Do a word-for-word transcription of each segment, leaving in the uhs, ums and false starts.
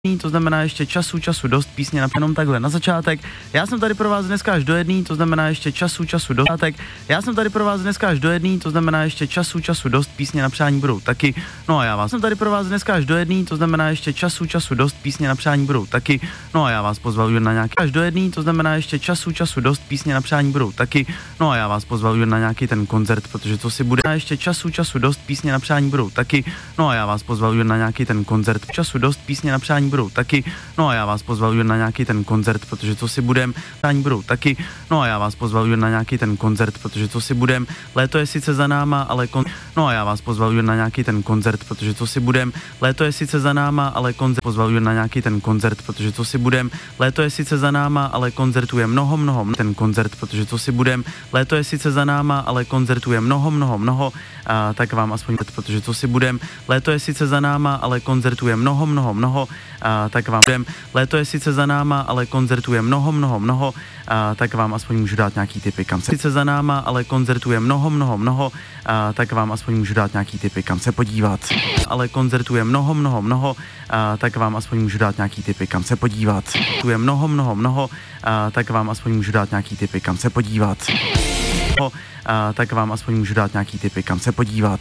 To znamená ještě času, času dost, písně na jenom takhle na začátek. Já jsem tady pro vás dneska až do jedný, to znamená ještě času, času dost. Já jsem tady pro vás dneska až do jedný, to znamená ještě času, času dost, písně na přání budou taky. No a já vás jsem tady pro vás dneska až do jedný, to znamená ještě času, času dost, písně na přání budou taky. No a já vás pozvaluju na nějaký až do jedný, to znamená ještě času, času dost, písně na přání budou taky. No a já vás pozvaluju na nějaký ten koncert, protože co si bude ještě času, času dost, písně na přání budou taky. No a já vás pozvaluju na nějaký ten koncert, času dost, písně na přání budou taky. No a já vás pozvaluju na nějaký ten koncert, protože co si budem, přání budou taky. No a já vás pozvaluju na nějaký ten koncert, protože co si budem, léto je sice za náma, ale kon... No a já vás pozvaluju na nějaký ten koncert, protože co si budem, léto je sice za náma, ale koncert pozvaluju na nějaký ten koncert, protože co si budem, léto je sice za náma, ale koncertuje mnoho, mnoho, ten koncert, protože co si budem, léto je sice za náma, ale koncertuje mnoho, mnoho, mnoho, a tak vám aspoň, protože co si budem, léto je sice za náma, ale koncertuje mnoho, mnoho, mnoho, a tak vám budem, léto je sice za náma, ale koncertuje mnoho, mnoho, mnoho, a tak vám aspoň můžu dát nějaký tipy, kam se sice za náma, ale koncertuje mnoho, mnoho, mnoho, a tak vám aspoň můžu dát nějaký tipy, kam se podívat. Ale koncertuje mnoho, mnoho, mnoho, a tak vám aspoň můžu dát nějaký tipy, kam se podívat. Tu je mnoho, mnoho, mnoho, a tak vám aspoň můžu dát nějaký tipy, kam se podívat. A tak vám aspoň můžu dát nějaký tipy, kam se podívat.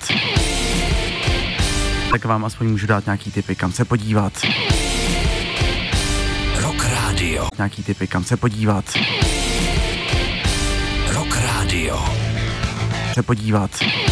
Tak vám aspoň můžu dát nějaký tipy, kam se podívat. Rock Radio. Nějaký tipy, kam se podívat. Rock Radio. Se podívat.